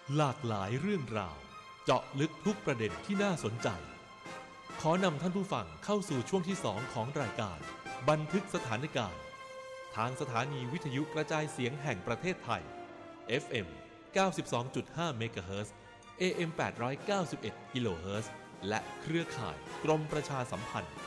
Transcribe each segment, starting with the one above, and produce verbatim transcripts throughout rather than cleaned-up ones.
หลากหลายเรื่องราวเจาะลึกทุกประเด็นที่น่าสนใจขอนำท่านผู้ฟังเข้าสู่ช่วงที่สองของรายการบันทึกสถานการณ์ทางสถานีวิทยุกระจายเสียงแห่งประเทศไทย เอฟ เอ็ม เก้าสิบสองจุดห้า เมกะเฮิรตซ์ เอ เอ็ม แปดร้อยเก้าสิบเอ็ด กิโลเฮิรตซ์และเครือข่ายกรมประชาสัมพันธ์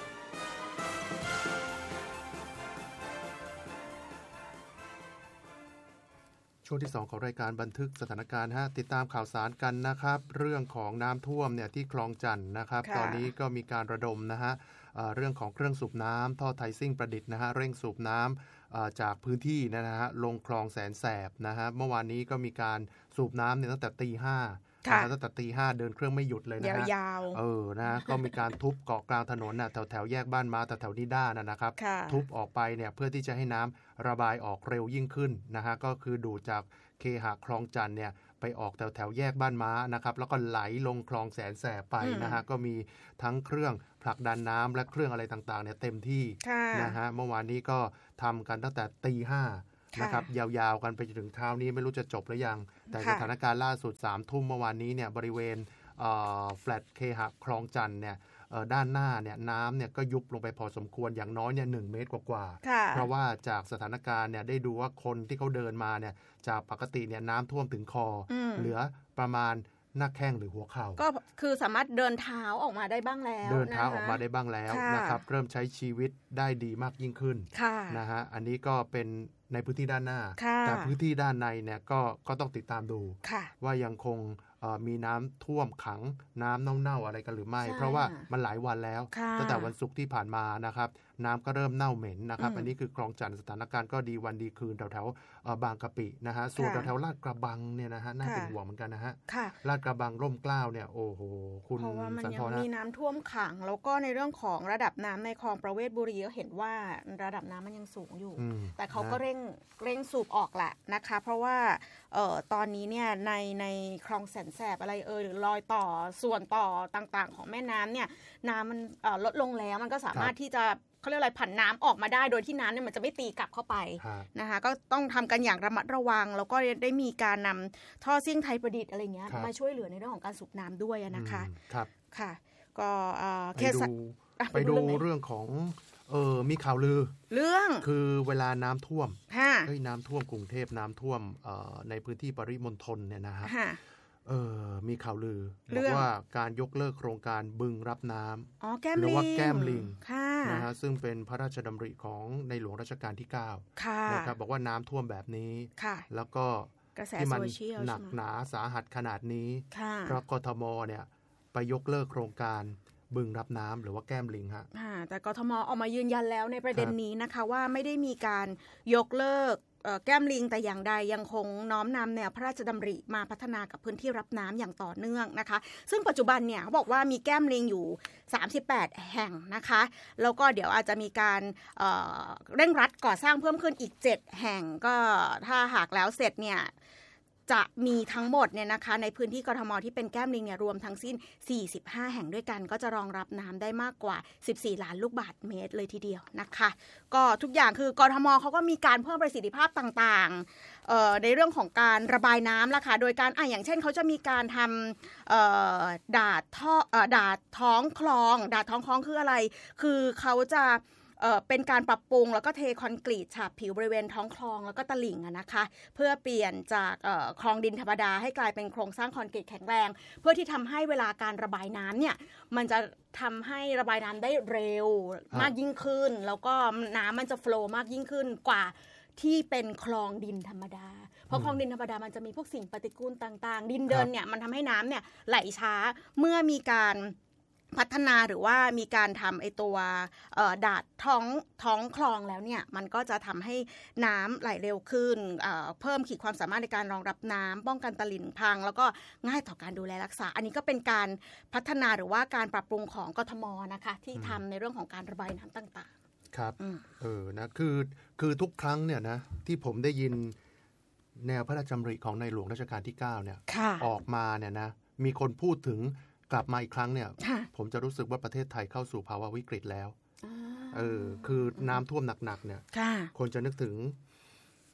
ช่วงที่สองของรายการบันทึกสถานการณ์ฮะติดตามข่าวสารกันนะครับเรื่องของน้ำท่วมเนี่ยที่คลองจันทน์นะครับตอนนี้ก็มีการระดมนะฮะเรื่องของเครื่องสูบน้ำท่อไทซิ่งประดิษฐ์นะฮะเร่งสูบน้ำจากพื้นที่นะฮะลงคลองแสนแสบนะฮะเมื่อวานนี้ก็มีการสูบน้ำเนี่ยตั้งแต่ตีห้าตั้งแต่ตีห้าเดินเครื่องไม่หยุดเลยนะฮะยาวๆเออนะก็มีการทุบเกาะกลางถนนน่ะแถวแถวแยกบ้านม้าแถวแถวนิด้านะนะครับทุบออกไปเนี่ยเพื่อที่จะให้น้ำระบายออกเร็วยิ่งขึ้นนะฮะก็คือดูจากเคหะคลองจันทน์เนี่ยไปออกแถวแถวแยกบ้านม้านะครับแล้วก็ไหลลงคลองแสนแสบไปนะฮะก็มีทั้งเครื่องผลักดันน้ำและเครื่องอะไรต่างๆเนี่ยเต็มที่นะฮะเมื่อวานนี้ก็ทำกันตั้งแต่ตีห้านะครับยาวๆกันไปจนถึงเช้านี้ไม่รู้จะจบหรือยังแต่สถานการณ์ล่าสุดสามทุ่มเมื่อวานนี้เนี่ยบริเวณแฟลตเคหะคลองจันทน์เนี่ยด้านหน้าเนี่ยน้ำเนี่ยก็ยุบลงไปพอสมควรอย่างน้อยเนี่ยหนึ่งเมตรกว่าๆเพราะว่าจากสถานการณ์เนี่ยได้ดูว่าคนที่เขาเดินมาเนี่ยจากปกติเนี่ยน้ำท่วมถึงคอเหลือประมาณหน้าแข้งหรือหัวเข่าก็คือสามารถเดินเท้าออกมาได้บ้างแล้วเดินเท้าออกมาได้บ้างแล้วนะครับเริ่มใช้ชีวิตได้ดีมากยิ่งขึ้นนะฮะอันนี้ก็เป็นในพื้นที่ด้านหน้าแต่พื้นที่ด้านในเนี่ยก็ก็ต้องติดตามดูว่ายังคงมีน้ำท่วมขังน้ำเน่าๆอะไรกันหรือไม่เพราะว่ามันหลายวันแล้วตั้งแต่วันศุกร์ที่ผ่านมานะครับน้ำก็เริ่มเน่าเหม็นนะครับอันนี้คือคลองจันทน์สถานการณ์ก็ดีวันดีคืนแถวๆบางกะปินะฮะส่วนแถวๆลาดกระบังเนี่ยนะฮะน่าเป็นห่วงเหมือนกันนะฮะลาดกระบังร่มเกล้าเนี่ยโอ้โหคุณเพราะว่ามันยังมีน้ำท่วมขังแล้วก็ในเรื่องของระดับน้ำในคลองประเวศบุรีก็เห็นว่าระดับน้ำมันยังสูงอยู่แต่เขาก็เร่งเร่งสูบออกแหละนะคะเพราะว่าเอ่อตอนนี้เนี่ยในในคลองแสนแสบอะไรเอ่ยหรือรอยต่อส่วนต่อต่างๆของแม่น้ำเนี่ยน้ำมันเอ่อลดลงแล้วมันก็สามารถที่จะเขาเรียกอะไรผันน้ำออกมาได้โดยที่น้ำเนี่ยมันจะไม่ตีกลับเข้าไปนะคะก็ต้องทำกันอย่างระมัดระวังแล้วก็ได้มีการนำท่อซิ่งไทยประดิษฐ์อะไรเงี้ยมาช่วยเหลือในเรื่องของการสูบน้ำด้วยนะคะครับค่ะก็ไปดูไปดูเรื่องของเออมีข่าวลือเรื่องคือเวลาน้ำท่วมเฮ้ยน้ำท่วมกรุงเทพน้ำท่วมในพื้นที่ปริมณฑลเนี่ยนะฮะเออมีข่าวลือบอกว่าการยกเลิกโครงการบึงรับน้ำหรือว่าแก้มลิงนะฮะซึ่งเป็นพระราชดำริของในหลวงรัชกาลที่เก้านะครับบอกว่าน้ำท่วมแบบนี้แล้วก็ที่มันหนักหนาสาหัสขนาดนี้เพราะกทมเนี่ยไปยกเลิกโครงการบึงรับน้ำหรือว่าแก้มลิงฮะแต่กทมออกมายืนยันแล้วในประเด็นนี้นะคะว่าไม่ได้มีการยกเลิกแก้มลิงแต่อย่างใดยังคงน้อมนำแนวพระราชดำริมาพัฒนากับพื้นที่รับน้ำอย่างต่อเนื่องนะคะซึ่งปัจจุบันเนี่ยเขาบอกว่ามีแก้มลิงอยู่สามสิบแปดแห่งนะคะแล้วก็เดี๋ยวอาจจะมีการเอ่อเร่งรัดก่อสร้างเพิ่มขึ้นอีกเจ็ดแห่งก็ถ้าหากแล้วเสร็จเนี่ยจะมีทั้งหมดเนี่ยนะคะในพื้นที่กทมที่เป็นแก้มลิงเนี่ยรวมทั้งสิ้นสี่สิบห้าแห่งด้วยกันก็จะรองรับน้ำได้มากกว่าสิบสี่ล้านลูกบาศก์เมตรเลยทีเดียวนะคะก็ทุกอย่างคือกทมเขาก็มีการเพิ่มประสิทธิภาพต่างๆในเรื่องของการระบายน้ำล่ะค่ะโดยการอ่ะอย่างเช่นเขาจะมีการทำดาดท่อดาดท้องคลองดาดท้องคลองคืออะไรคือเขาจะเอ่อเป็นการปรับปรุงแล้วก็เทคอนกรีตฉาบผิวบริเวณท้องคลองแล้วก็ตลิ่งอะนะคะเพื่อเปลี่ยนจากเอ่อคลองดินธรรมดาให้กลายเป็นโครงสร้างคอนกรีตแข็งแรงเพื่อที่ทำให้เวลาการระบายน้ำเนี่ยมันจะทำให้ระบายน้ำได้เร็วมากยิ่งขึ้นแล้วก็น้ำมันจะโฟลว์มากยิ่งขึ้นกว่าที่เป็นคลองดินธรรมดาเพราะคลองดินธรรมดามันจะมีพวกสิ่งปฏิกูลต่างๆดินเดินเนี่ยมันทำให้น้ำเนี่ยไหลช้าเมื่อมีการพัฒนาหรือว่ามีการทำไอตัวดาดท้องท้องคลองแล้วเนี่ยมันก็จะทำให้น้ำไหลเร็วขึ้นเพิ่มขีดความสามารถในการรองรับน้ำป้องกันตลิ่งพังแล้วก็ง่ายต่อการดูแลรักษาอันนี้ก็เป็นการพัฒนาหรือว่าการปรับปรุงของกทมนะคะที่ทำในเรื่องของการระบายน้ำต่างๆครับเออนะคือคือทุกครั้งเนี่ยนะที่ผมได้ยินแนวพระราชดำริของในหลวงรัชกาลที่เก้าเนี่ยออกมาเนี่ยนะมีคนพูดถึงกลับมาอีกครั้งเนี่ยผมจะรู้สึกว่าประเทศไทยเข้าสู่ภาวะวิกฤตแล้วเออคือน้ำท่วมหนักๆเนี่ยคนจะนึกถึง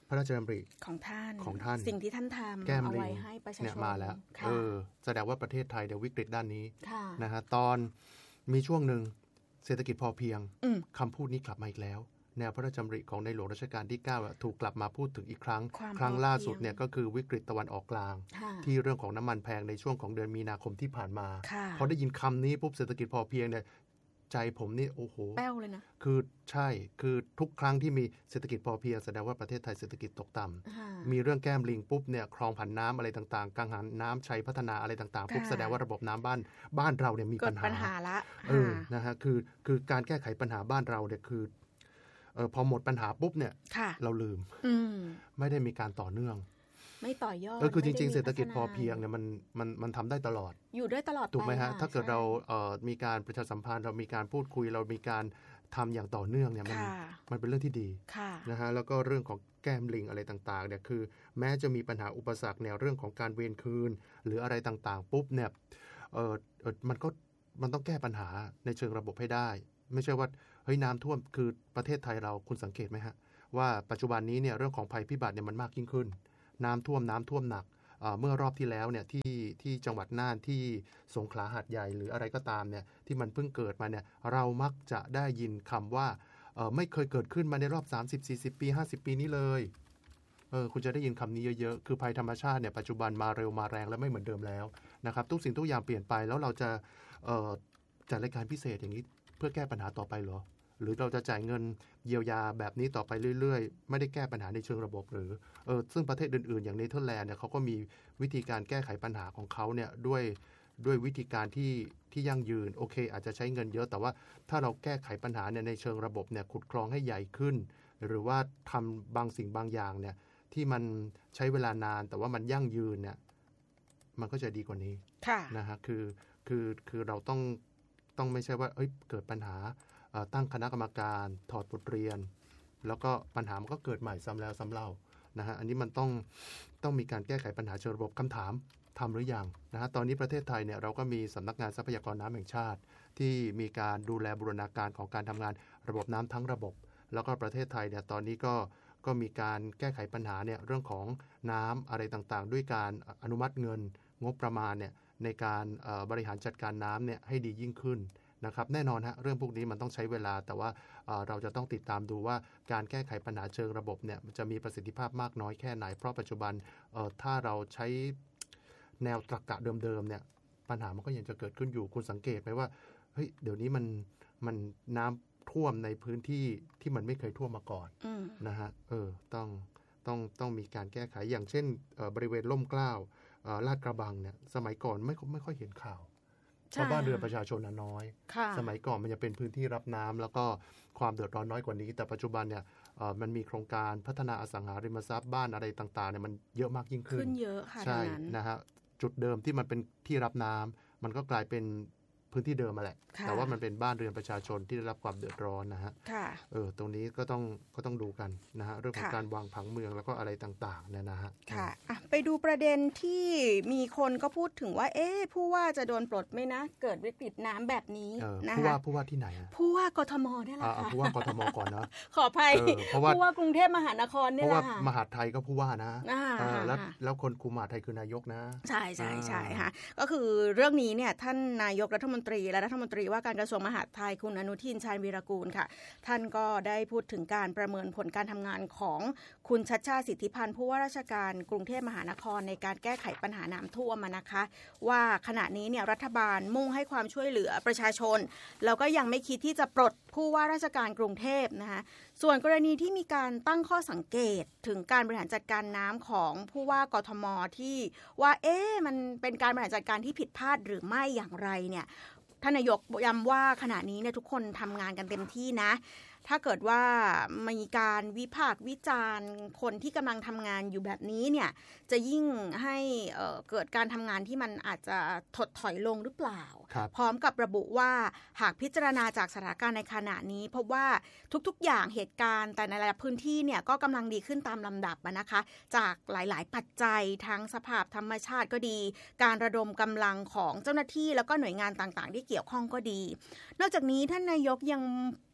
พระราชดำริของท่านของท่านสิ่งที่ท่านทำเอาไว้ให้ประชาชนมาแล้วเออแสดงว่าประเทศไทยเดี๋ยววิกฤตด้านนี้นะฮะตอนมีช่วงหนึ่งเศรษฐกิจพอเพียงคำพูดนี้กลับมาอีกแล้วแนวพระราชดำริของในหลวงรัชกาลที่เก้าถูกกลับมาพูดถึงอีกครั้งครั้งล่าสุดเนี่ยก็คือวิกฤตตะวันออกกลางที่เรื่องของน้ำมันแพงในช่วงของเดือนมีนาคมที่ผ่านมาพอได้ยินคำนี้ปุ๊บเศรษฐกิจพอเพียงเนี่ยใจผมนี่โอ้โหแป้วเลยนะคือใช่คือทุกครั้งที่มีเศรษฐกิจพอเพียงแสดงว่าประเทศไทยเศรษฐกิจตกต่ำมีเรื่องแก้มลิงปุ๊บเนี่ยคลองผันน้ำอะไรต่างๆกังหันน้ำชัยพัฒนาอะไรต่างๆปุ๊บแสดงว่าระบบน้ำบ้านบ้านเราเนี่ยมีปัญหาปัญหาละเออนะฮะคือคือการแก้ไขปัญหาบ้านเราเนี่ยคือเออพอหมดปัญหาปุ๊บเนี่ยเราลืมไม่ได้มีการต่อเนื่องไม่ต่อยอดก็คือจริงๆเศรษฐกิจพอเพียงเนี่ยมันมันมันทำได้ตลอดอยู่ได้ตลอดถูกไหมฮะถ้าเกิดเราเอ่อมีการประชาสัมพันธ์เรามีการพูดคุยเรามีการทำอย่างต่อเนื่องเนี่ยมันมันเป็นเรื่องที่ดีนะฮะแล้วก็เรื่องของแก้มลิงอะไรต่างๆเนี่ยคือแม้จะมีปัญหาอุปสรรคแนวเรื่องของการเวรคืนหรืออะไรต่างๆปุ๊บเนี่ยเออเออมันก็มันต้องแก้ปัญหาในเชิงระบบให้ได้ไม่ใช่ว่าเฮ้ยน้ำท่วมคือประเทศไทยเราคุณสังเกตไหมฮะว่าปัจจุบันนี้เนี่ยเรื่องของภัยพิบัติเนี่ยมันมากยิ่งขึ้นน้ำท่วมน้ำท่วมหนัก เ, เมื่อรอบที่แล้วเนี่ยที่ที่จังหวัดน่านที่สงขลาหาดใหญ่หรืออะไรก็ตามเนี่ยที่มันเพิ่งเกิดมาเนี่ยเรามักจะได้ยินคำว่าไม่เคยเกิดขึ้นมาในรอบสามสิบ สี่สิบปีห้าสิบปีนี้เลยเออคุณจะได้ยินคำนี้เยอะๆคือภัยธรรมชาติเนี่ยปัจจุบันมาเร็วมาแรงและไม่เหมือนเดิมแล้วนะครับทุกสิ่งทุกอย่างเปลี่ยนไปแล้วเราจะจัดรายการพิเศษอย่างนี้เพื่อแก้ปัญหาต่อไปเหรอหรือเราจะจ่ายเงินเยียวยาแบบนี้ต่อไปเรื่อยๆไม่ได้แก้ปัญหาในเชิงระบบหรือเออซึ่งประเทศอื่นๆอย่างเนเธอร์แลนด์เนี่ยเขาก็มีวิธีการแก้ไขปัญหาของเขาเนี่ยด้วยด้วยวิธีการที่ที่ยั่งยืนโอเคอาจจะใช้เงินเยอะแต่ว่าถ้าเราแก้ไขปัญหาเนี่ยในเชิงระบบเนี่ยขุดคลองให้ใหญ่ขึ้นหรือว่าทำบางสิ่งบางอย่างเนี่ยที่มันใช้เวลานานแต่ว่ามันยั่งยืนเนี่ยมันก็จะดีกว่านี้นะฮะคือคือคือเราต้องต้องไม่ใช่ว่าเอ้ยเกิดปัญหาตั้งคณะกรรมการถอดบทเรียนแล้วก็ปัญหามันก็เกิดใหม่ซ้ำแล้วซ้ำเล่านะฮะอันนี้มันต้องต้องมีการแก้ไขปัญหาเชิงระบบคำถามทำหรือยังนะฮะตอนนี้ประเทศไทยเนี่ยเราก็มีสำนักงานทรัพยากรน้ำแห่งชาติที่มีการดูแลบูรณาการของการทำงานระบบน้ำทั้งระบบแล้วก็ประเทศไทยเนี่ยตอนนี้ก็ก็มีการแก้ไขปัญหาเนี่ยเรื่องของน้ำอะไรต่างๆด้วยการอนุมัติเงินงบประมาณเนี่ยในการบริหารจัดการน้ำเนี่ยให้ดียิ่งขึ้นนะครับแน่นอนฮะเรื่องพวกนี้มันต้องใช้เวลาแต่ว่าเอ่อเราจะต้องติดตามดูว่าการแก้ไขปัญหาเชิงระบบเนี่ยจะมีประสิทธิภาพมากน้อยแค่ไหนเพราะปัจจุบันเอ่อถ้าเราใช้แนวตรรกะเดิมๆเนี่ยปัญหามันก็ยังจะเกิดขึ้นอยู่คุณสังเกตไหมว่าเฮ้ยเดี๋ยวนี้มันมันน้ำท่วมในพื้นที่ที่มันไม่เคยท่วมมาก่อนนะฮะเออต้องต้องต้องมีการแก้ไขอย่างเช่นบริเวณล่มเกล้าลาดกระบังเนี่ยสมัยก่อนไม่ไม่ค่อยเห็นข่าวเพราะบ้านเรือนประชาชนน้อยสมัยก่อนมันจะเป็นพื้นที่รับน้ำแล้วก็ความเดือดร้อนน้อยกว่านี้แต่ปัจจุบันเนี่ยมันมีโครงการพัฒนาอสังหาริมทรัพย์บ้านอะไรต่างๆเนี่ยมันเยอะมากยิ่งขึ้นขึ้นเยอะค่ะใช่นะฮะจุดเดิมที่มันเป็นที่รับน้ำมันก็กลายเป็นพื้นที่เดิมมาแหละแต่ว่ามันเป็นบ้านเรือนประชาชนที่ได้รับความเดือดร้อนนะฮะเออตรงนี้ก็ต้องก็ต้องดูกันนะฮะเรื่องของการวางผังเมืองแล้วก็อะไรต่างๆเนี่ยนะฮะค่ะไปดูประเด็นที่มีคนก็พูดถึงว่าเอ๊ะผู้ว่าจะโดนปลดไหมนะเกิดวิกฤตน้ำแบบนี้นะคะผู้ว่าผู้ว่าที่ไหนผู้ว่ากทมนี่แหละค่ะผู้ว่ากทมก่อนเนาะขออภัยผู้ว่ากรุงเทพมหานครนี่แหละค่ะมหาดไทยก็ผู้ว่านะแล้วแล้วคนคุมมหาดไทยคือนายกนะใช่ใช่ใช่ค่ะก็คือเรื่องนี้เนี่ยท่านนายกรัฐมนตรีและรัฐมนตรีว่าการกระทรวงมหาดไทยคุณอนุทินชาญวีรกูลค่ะท่านก็ได้พูดถึงการประเมินผลการทำงานของคุณชัชชาติสิทธิพันธ์ผู้ว่าราชการกรุงเทพมหานครในการแก้ไขปัญหาน้ำท่วมนะคะว่าขณะนี้เนี่ยรัฐบาลมุ่งให้ความช่วยเหลือประชาชนแล้วก็ยังไม่คิดที่จะปลดผู้ว่าราชการกรุงเทพนะคะส่วนกรณีที่มีการตั้งข้อสังเกตถึงการบริหารจัดการน้ำของผู้ว่ากทมที่ว่าเอ๊ะมันเป็นการบริหารจัดการที่ผิดพลาดหรือไม่อย่างไรเนี่ยท่านนายกย้ำว่าขณะนี้เนี่ยทุกคนทำงานกันเต็มที่นะถ้าเกิดว่ามีการวิพากษ์วิจารณ์คนที่กำลังทำงานอยู่แบบนี้เนี่ยจะยิ่งให้เอ่อเกิดการทำงานที่มันอาจจะถดถอยลงหรือเปล่าพร้อมกับระบุว่าหากพิจารณาจากสถานการณ์ในขณะนี้พบว่าทุกๆอย่างเหตุการณ์แต่ในระดับพื้นที่เนี่ยก็กำลังดีขึ้นตามลำดับนะคะจากหลายๆปัจจัยทั้งสภาพธรรมชาติก็ดีการระดมกำลังของเจ้าหน้าที่แล้วก็หน่วยงานต่างๆที่เกี่ยวข้องก็ดีนอกจากนี้ท่านนายกยัง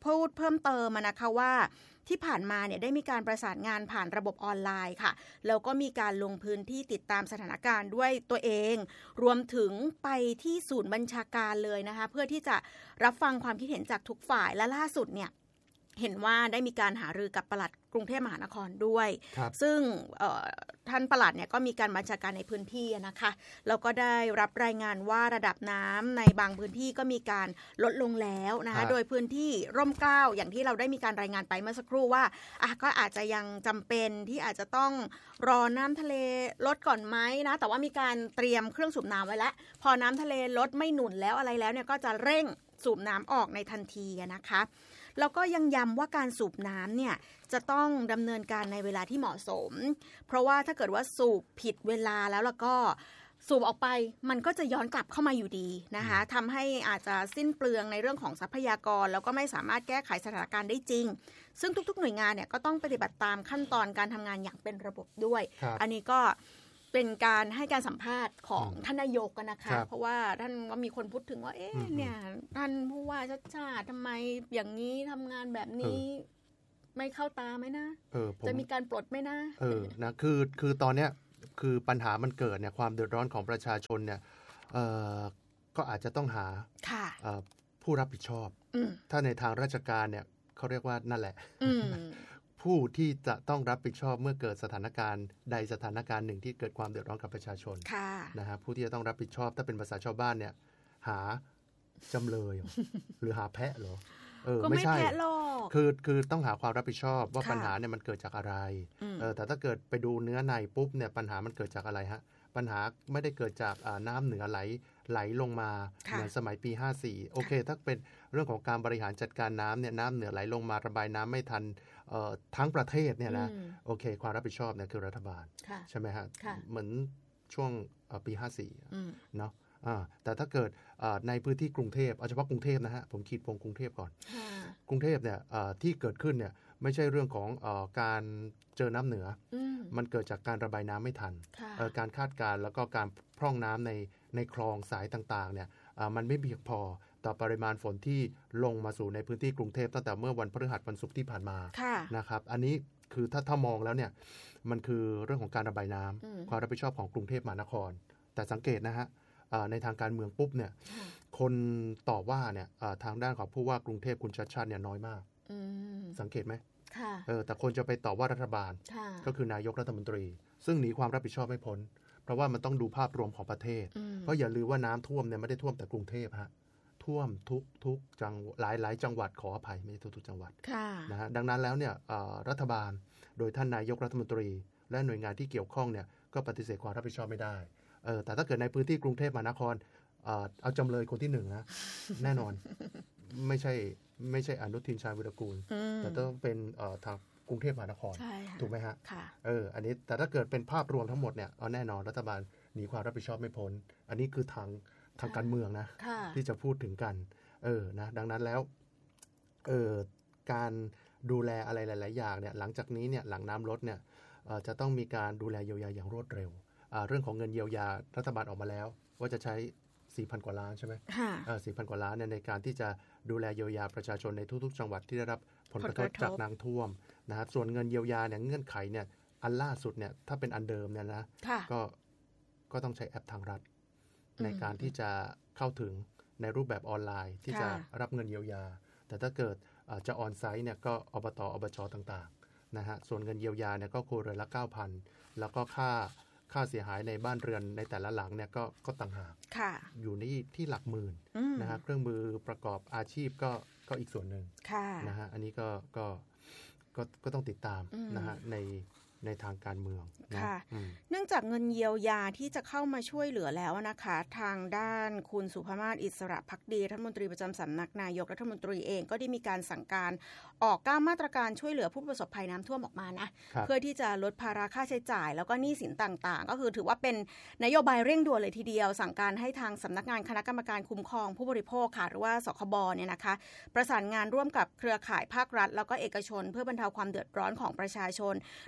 พูดเพิ่มเติมนะคะว่าที่ผ่านมาเนี่ยได้มีการประสานงานผ่านระบบออนไลน์ค่ะแล้วก็มีการลงพื้นที่ติดตามสถานการณ์ด้วยตัวเองรวมถึงไปที่ศูนย์บัญชาการเลยนะคะเพื่อที่จะรับฟังความคิดเห็นจากทุกฝ่ายและล่าสุดเนี่ยเห็นว่าได้มีการหารือกับปลัดกรุงเทพมหานครด้วยซึ่งท่านปลัดเนี่ยก็มีการบัญชาการในพื้นที่นะคะแล้วก็ได้รับรายงานว่าระดับน้ำในบางพื้นที่ก็มีการลดลงแล้วนะคะโดยพื้นที่ร่มเกล้าอย่างที่เราได้มีการรายงานไปเมื่อสักครู่ว่าอ่ะก็อาจจะยังจำเป็นที่อาจจะต้องรอน้ำทะเลลดก่อนไหมนะแต่ว่ามีการเตรียมเครื่องสูบน้ำไว้แล้วพอน้ำทะเลลดไม่หนุนแล้วอะไรแล้วเนี่ยก็จะเร่งสูบน้ำออกในทันทีนะคะแล้วก็ยังย้ำว่าการสูบน้ำเนี่ยจะต้องดำเนินการในเวลาที่เหมาะสมเพราะว่าถ้าเกิดว่าสูบผิดเวลาแล้วแล้วก็สูบออกไปมันก็จะย้อนกลับเข้ามาอยู่ดีนะคะทำให้อาจจะสิ้นเปลืองในเรื่องของทรัพยากรแล้วก็ไม่สามารถแก้ไขสถานการณ์ได้จริงซึ่งทุกๆหน่วยงานเนี่ยก็ต้องปฏิบัติตามขั้นตอนการทำงานอย่างเป็นระบบด้วยอันนี้ก็เป็นการให้การสัมภาษณ์ของท่านนายกกันนะคะเพราะว่าท่านก็มีคนพูดถึงว่าเอ๊ะเนี่ยท่านผู้ว่าชัดชาติทำไมอย่างนี้ทำงานแบบนี้ไม่เข้าตาไหมนะจะมีการปลดไหมนะเออนะคือคือตอนเนี้ยคือปัญหามันเกิดเนี่ยความเดือดร้อนของประชาชนเนี่ยเอ่อก็อาจจะต้องหาผู้รับผิดชอบถ้าในทางราชการเนี่ยเขาเรียกว่านั่นแหละผู้ที่จะต้องรับผิดชอบเมื่อเกิดสถานการณ์ใดสถานการณ์หนึ่งที่เกิดความเดือดร้อนกับประชาชนนะฮะผู้ที่จะต้องรับผิดชอบถ้าเป็นภาษาชาวบ้านเนี่ยหาจำเลย หรือหาแพะเหรอเออไม่ใช่คือคือต้องหาความรับผิดชอบว่าปัญหาเนี่ยมันเกิดจากอะไรเออแต่ถ้าเกิดไปดูเนื้อในปุ๊บเนี่ยปัญหามันเกิดจากอะไรฮะปัญหาไม่ได้เกิดจากน้ำเหนือไหลไหลลงมาเหมือนสมัยปีห้าสี่โอเคถ้าเป็นเรื่องของการบริหารจัดการน้ำเนี่ยน้ำเหนือไหลลงมาระบายน้ำไม่ทันทั้งประเทศเนี่ยนะโอเคความรับผิดชอบเนี่ยคือรัฐบาลใช่ไหมฮะเหมือนช่วงปีห้าสี่เนาะแต่ถ้าเกิดในพื้นที่กรุงเทพเอาเฉพาะกรุงเทพนะฮะผมขีดวงกรุงเทพก่อนกรุงเทพเนี่ยที่เกิดขึ้นเนี่ยไม่ใช่เรื่องของการเจอน้ำเหนือมันเกิดจากการระบายน้ำไม่ทันการคาดการณ์แล้วก็การพร่องน้ำในในคลองสายต่างๆเนี่ยมันไม่เพียงพอต่อปริมาณฝนที่ลงมาสู่ในพื้นที่กรุงเทพตั้งแต่เมื่อวันพฤหัสวันศุกร์ที่ผ่านมานะครับอันนี้คือถ้าถ้ามองแล้วเนี่ยมันคือเรื่องของการระบายน้ำความรับผิดชอบของกรุงเทพมหานครแต่สังเกตนะฮะในทางการเมืองปุ๊บเนี่ยคนต่อว่าเนี่ยทางด้านของผู้ว่ากรุงเทพคุณชัชชาติเนี่ยน้อยมากสังเกตไหมเออแต่คนจะไปต่อว่ารัฐบาลก็คือนายกรัฐมนตรีซึ่งหนีความรับผิดชอบไม่พ้นเพราะว่ามันต้องดูภาพรวมของประเทศเพราะอย่าลืมว่าน้ำท่วมเนี่ยไม่ได้ท่วมแต่กรุงเทพฮะท่วมทุกทุกจังหลายหลายจังหวัดขออภัยไม่ใช่ทุกทุกจังหวัดนะฮะดังนั้นแล้วเนี่ยรัฐบาลโดยท่านนายกรัฐมนตรีและหน่วยงานที่เกี่ยวข้องเนี่ยก็ปฏิเสธความรับผิดชอบไม่ได้เออแต่ถ้าเกิดในพื้นที่กรุงเทพมหานคร เอ่อเอาจำเลยคนที่หนึ่งนะ แน่นอนไม่ใช่ไม่ใช่อนุทินชาญวิรากูลแต่ต้องเป็นเอ่อทางกรุงเทพมหานครถูกไหมฮะเอออันนี้แต่ถ้าเกิดเป็นภาพรวมทั้งหมดเนี่ยเอาแน่นอนรัฐบาลหนีความรับผิดชอบไม่พ้นอันนี้คือทางทางการเมืองนะที่จะพูดถึงกันเออนะดังนั้นแล้วเออการดูแลอะไรหลายๆอย่างเนี่ยหลังจากนี้เนี่ยหลังน้ำลดเนี่ยจะต้องมีการดูแลเยียวยาอย่างรวดเร็วเรื่องของเงินเยียวยารัฐบาลออกมาแล้วว่าจะใช้ สี่พัน กว่าล้านใช่ไหมค่ะเออ สี่พัน กว่าล้านเนี่ยในการที่จะดูแลเยียวยาประชาชนในทุกๆจังหวัดที่ได้รับผลกระทบจากน้ำท่วมนะครับส่วนเงินเยียวยาเนี่ยเงื่อนไขเนี่ยอันล่าสุดเนี่ยถ้าเป็นอันเดิมเนี่ยนะก็ก็ต้องใช้แอปทางรัฐในการที่จะเข้าถึงในรูปแบบออนไลน์ที่จะรับเงินเยียวยาแต่ถ้าเกิดจะออนไซต์เนี่ยก็อบต.อบจ.ต่างๆนะฮะส่วนเงินเยียวยาเนี่ยก็ครัวเรือนละ เก้าพัน แล้วก็ค่าค่าเสียหายในบ้านเรือนในแต่ละหลังเนี่ยก็ก็ต่างหากอยู่ในที่หลักหมื่นนะฮะเครื่องมือประกอบอาชีพก็ก็อีกส่วนหนึ่งนะฮะอันนี้ก็ก็ก็ก็ต้องติดตามนะฮะในในทางการเมืองนะเนื่องจากเงินเยียวยาที่จะเข้ามาช่วยเหลือแล้วนะคะทางด้านคุณสุภมาศอิสระภักดีรัฐมนตรีประจำสำนักนายกรัฐมนตรีเองก็ได้มีการสั่งการออกเก้ามาตรการช่วยเหลือผู้ประสบภัยน้ำท่วมออกมานะเพื่อที่จะลดภาระค่าใช้จ่ายแล้วก็หนี้สินต่างๆก็คือถือว่าเป็นนโยบายเร่งด่วนเลยทีเดียวสั่งการให้ทางสำนักงานคณะกรรมการคุ้มครองผู้บริโภคค่ะหรือว่าสคบเนี่ยนะคะประสานงานร่วมกับเครือข่ายภาครัฐแล้วก็เอกชนเพื่อบรรเทาความเดือดร้อนของประชาชนโดยเก้า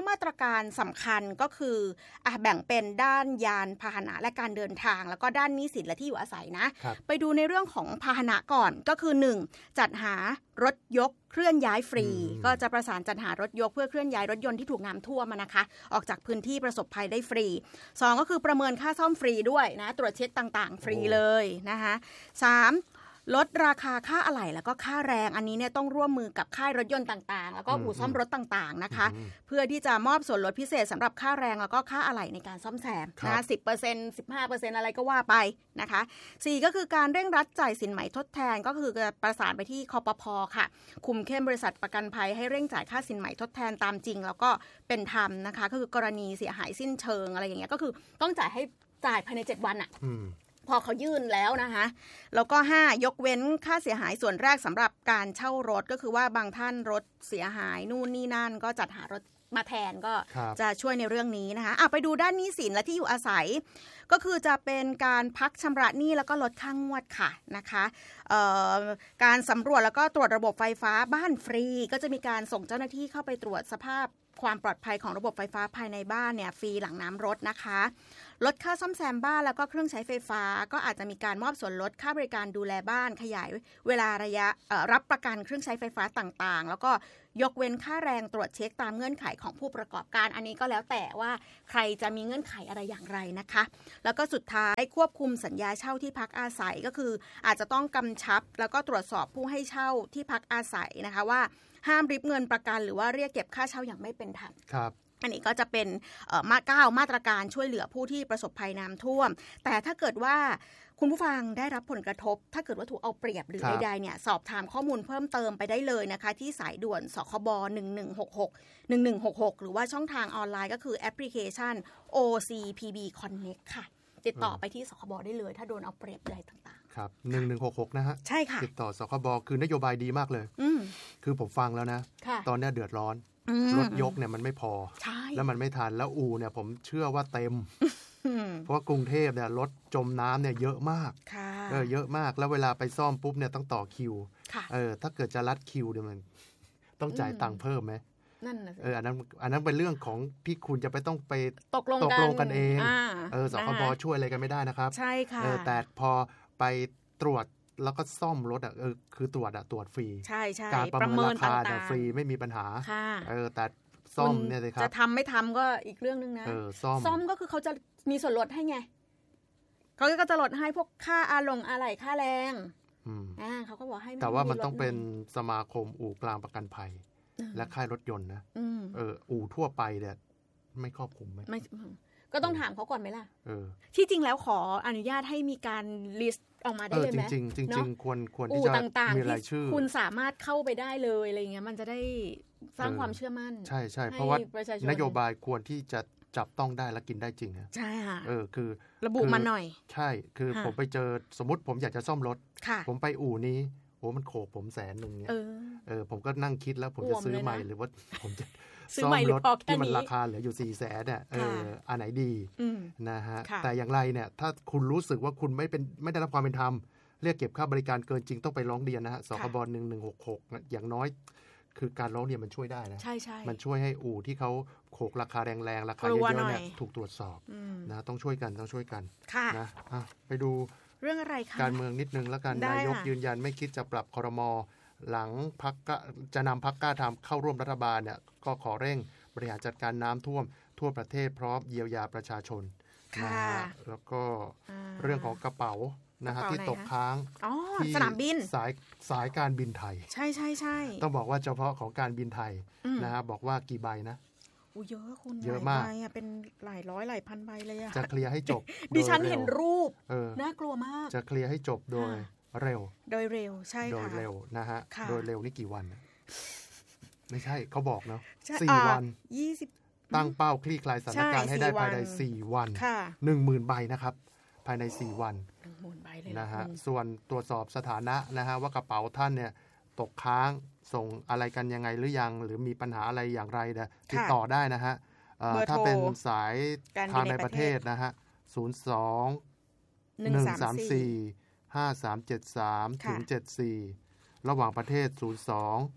มาตรการสำคัญก็คืออ่ะแบ่งเป็นด้านยานพาหนะและการเดินทางแล้วก็ด้านหนี้สินและที่อยู่อาศัยนะไปดูในเรื่องของพาหนะก่อนก็คือหนึ่งจัดหารถยกเคลื่อนย้ายฟรีก็จะประสานจัดหารถยกเพื่อเคลื่อนย้ายรถยนต์ที่ถูกน้ำท่วมนะคะออกจากพื้นที่ประสบภัยได้ฟรีสองก็คือประเมินค่าซ่อมฟรีด้วยนะตรวจเช็คต่างๆฟรีเลยนะคะสามลดราคาค่าอะไหล่แล้วก็ค่าแรงอันนี้เนี่ยต้องร่วมมือกับค่ายรถยนต์ต่างๆแล้วก็อู่ซ่อมรถต่างๆนะคะเพื่อที่จะมอบส่วนลดพิเศษสำหรับค่าแรงแล้วก็ค่าอะไหล่ในการซ่อมแซมนะ สิบเปอร์เซ็นต์ สิบห้าเปอร์เซ็นต์ อะไรก็ว่าไปนะคะสี่ก็คือการเร่งรัดจ่ายสินไหมทดแทนก็คือประสานไปที่คปภ.ค่ะคุมเข้มบริษัทประกันภัยให้เร่งจ่ายค่าสินไหมทดแทนตามจริงแล้วก็เป็นธรรมนะคะก็คือกรณีเสียหายสิ้นเชิงอะไรอย่างเงี้ยก็คือต้องจ่ายให้จ่ายภายในเจ็ดวันอ่ะพอเขายื่นแล้วนะคะแล้วก็ห้ายกเว้นค่าเสียหายส่วนแรกสำหรับการเช่ารถก็คือว่าบางท่านรถเสียหายนู่นนี่นั่นก็จัดหารถมาแทนก็จะช่วยในเรื่องนี้นะคะอ่ะไปดูด้านหนี้สินและที่อยู่อาศัยก็คือจะเป็นการพักชำระหนี้แล้วก็ลดค่างวดค่ะนะคะการสำรวจแล้วก็ตรวจระบบไฟฟ้าบ้านฟรีก็จะมีการส่งเจ้าหน้าที่เข้าไปตรวจสภาพความปลอดภัยของระบบไฟฟ้าภายในบ้านเนี่ยฟรีหลังน้ำรถนะคะลดค่าซ่อมแซมบ้านแล้วก็เครื่องใช้ไฟฟ้าก็อาจจะมีการมอบส่วนลดค่าบริการดูแลบ้านขยายเวลาระยะรับประกันเครื่องใช้ไฟฟ้าต่างๆแล้วก็ยกเว้นค่าแรงตรวจเช็คตามเงื่อนไขของผู้ประกอบการอันนี้ก็แล้วแต่ว่าใครจะมีเงื่อนไขอะไรอย่างไรนะคะแล้วก็สุดท้ายควบคุมสัญญาเช่าที่พักอาศัยก็คืออาจจะต้องกำชับแล้วก็ตรวจสอบผู้ให้เช่าที่พักอาศัยนะคะว่าห้ามริบเงินประกันหรือว่าเรียกเก็บค่าเช่าอย่างไม่เป็นธรรมครับอันนี้ก็จะเป็นมาเก้ามาตรการช่วยเหลือผู้ที่ประสบภัยน้ำท่วมแต่ถ้าเกิดว่าคุณผู้ฟังได้รับผลกระทบถ้าเกิดว่าถูกเอาเปรียบหรือใดๆเนี่ยสอบถามข้อมูลเพิ่มเติมไปได้เลยนะคะที่สายด่วนสคบหนึ่งหนึ่งหกหก หนึ่งหนึ่งหกหกหรือว่าช่องทางออนไลน์ก็คือแอปพลิเคชัน โอ ซี พี บี Connect ค่ะติดต่อไปที่สคบได้เลยถ้าโดนเอาเปรียบใดต่างๆครับหนึ่งหนึ่งหกหกนะฮะใช่ค่ะติดต่อสคบคือนโยบายดีมากเลยคือผมฟังแล้วนะตอนนี้เดือดร้อนรถยกเนี่ยมันไม่พอแล้วมันไม่ทันแล้วอู่เนี่ยผมเชื่อว่าเต็มเพราะว่ากรุงเทพเนี่ยรถจมน้ำเนี่ยเยอะมากเออเยอะมากแล้วเวลาไปซ่อมปุ๊บเนี่ยต้องต่อคิวเออถ้าเกิดจะรัดคิวเนี่ยมันต้องจ่ายตังค์เพิ่มไหมนั่นน่ะเอออันนั้นอันนั้นเป็นเรื่องของพี่คุณจะไปต้องไปตกลงตกลงกันเองเออสคบช่วยอะไรกันไม่ได้นะครับใช่ค่ะแต่พอไปตรวจแล้วก็ซ่อมรถอ่ะเออคือตรวจอ่ะตรวจฟรีใช่ใช่การประเมินราคาเนี่ยฟรีไม่มีปัญหาเออแต่ซ่อมเนี่ยเลยครับจะทำไม่ทำก็อีกเรื่องนึงนะซ่อมซ่อมก็คือเขาจะมีส่วนลดให้ไงเขาก็จะลดให้พวกค่าอาลงอะไหล่ค่าแรงอ่าเขาก็บอกให้แต่ว่ามันต้องเป็นสมาคมอู่กลางประกันภัยและค่ายรถยนต์นะเอออู่ทั่วไปเนี่ยไม่ครอบคลุมไหมไม่ก็ต้องถามเขาก่อนไหมล่ะเออที่จริงแล้วขออนุญาตให้มีการลิสต์ออกมาได้เลยไหมจริงจริงจริงควรควรที่จะมีรายชื่อคุณสามารถเข้าไปได้เลยอะไรเงี้ยมันจะได้สร้างความเชื่อมั่นใช่ใช่เพราะว่านโยบายควรที่จะจับต้องได้และกินได้จริงใช่ค่ะเออคือระบุมาหน่อยใช่คือผมไปเจอสมมติผมอยากจะซ่อมรถผมไปอู่นี้โอ้มันโขกผมแสนนึงเนี่ยเออผมก็นั่งคิดแล้วผมจะซื้อใหม่หรือว่าผมจะซ่อมรถที่มันราคาเหลืออยู่สี่แสนเนี่ยเอออันไหนดีนะฮะแต่อย่างไรเนี่ยถ้าคุณรู้สึกว่าคุณไม่เป็นไม่ได้รับความเป็นธรรมเรียกเก็บค่าบริการเกินจริงต้องไปร้องเรียนนะฮะสคบหนึ่งหนึ่งหกหกอย่างน้อยคือการร้องเรียนมันช่วยได้นะใช่ใช่มันช่วยให้อู่ที่เขาโขกราคาแรงๆราคาเยอะๆเนี่ยถูกตรวจสอบนะต้องช่วยกันต้องช่วยกันนะไปดูเรื่องอะไรคะการเมืองนิดนึงแล้วกันนายกยืนยันไม่คิดจะปรับครม.หลังพรรคจะนำพรรคกล้าทำเข้าร่วมรัฐบาลเนี่ยก็ขอเร่งบริหารจัดการน้ำท่วมทั่วประเทศพร้อมเยียวยาประชาชนนะฮะแล้วก็เรื่องของกระเป๋านะฮะที่ตกค้างที่สนามบินสายสายการบินไทยใช่ใช่ใช่ต้องบอกว่าเฉพาะของการบินไทยนะฮะบอกว่ากี่ใบนะอู้เยอะคุณเยอะมากเป็นหลายร้อยหลายพันใบเลยอะจะเคลียร์ให้จบดิฉันเห็นรูปน่ากลัวมากจะเคลียร์ให้จบโดยเร็วโดยเร็วใช่ค่ะโดยเร็วนะฮะโดยเร็วนี่กี่วันไม่ใช่เขาบอกเนาะสี่วันยี่สิบตั้งเป้าคลี่คลายสถานการณ์ให้ได้ภายในสี่วัน หนึ่งหมื่น ใบนะครับภายในสี่วันหนึ่งหมื่น ใบเลยนะฮะส่วนตรวจสอบสถานะนะฮะว่ากระเป๋าท่านเนี่ยตกค้างส่งอะไรกันยังไงหรือยังหรือมีปัญหาอะไรอย่างไรเนี่ยติดต่อได้นะฮะถ้าเป็นสายทางในประเทศนะฮะศูนย์ สอง หนึ่ง สาม สี่ ห้า สาม เจ็ด สาม ถึง เจ็ด สี่ระหว่างประเทศศูนย์ สอง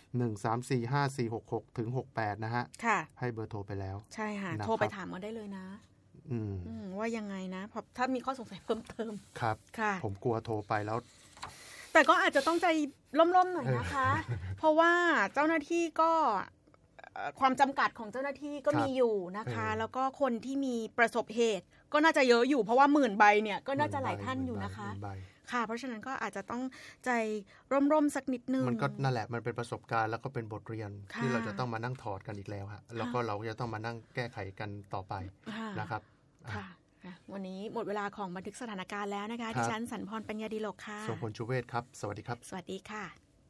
หนึ่ง สาม สี่ ห้า สี่ หก หก ถึง หก แปด นะฮะค่ะให้เบอร์โทรไปแล้วใช่ค่ะโทรไปถามกันได้เลยนะอืมว่ายังไงนะพอถ้ามีข้อสงสัยเพิ่มเติมครับค่ะผมกลัวโทรไปแล้วแต่ก็อาจจะต้องใจร่มๆหน่อยนะคะเพราะว่าเจ้าหน้าที่ก็ความจำกัดของเจ้าหน้าที่ก็มีอยู่นะคะแล้วก็คนที่มีประสบเหตุก็น่าจะเยอะอยู่เพราะว่าหมื่นใบเนี่ยก็น่าจะหลายท่านอยู่นะคะค่ะเพราะฉะนั้นก็อาจจะต้องใจร่มๆสักนิดนึงมันก็นั่นแหละมันเป็นประสบการณ์แล้วก็เป็นบทเรียนที่เราจะต้องมานั่งถอดกันอีกแล้วฮะแล้วก็เราจะต้องมานั่งแก้ไขกันต่อไปนะครับค่ะวันนี้หมดเวลาของบันทึกสถานการณ์แล้วนะคะดิฉันสันพรปัญญาดีโลกค่ะทรงพลชูเวศครับสวัสดีครับสวัสดีค่ะ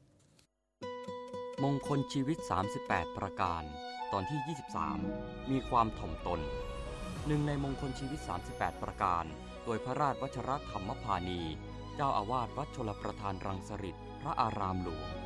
มงคลชีวิตสามสิบแปดประการตอนที่ยี่สิบสามมีความถ่อมตนหนึ่งในมงคลชีวิตสามสิบแปดประการโดยพระราชวชรธรรมพานีเจ้าอาวาสวัดชลประทานรังสฤษพระอารามหลวง